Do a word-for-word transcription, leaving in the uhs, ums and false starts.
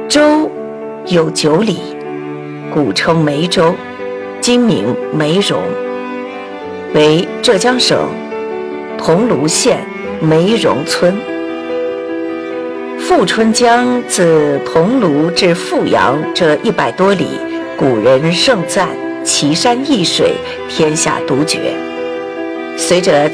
州有九里，古称梅州，今名梅荣，为浙江省桐庐县梅荣村。富春江自桐庐至富阳这一百多里，古人盛赞其山异水，天下独绝。随着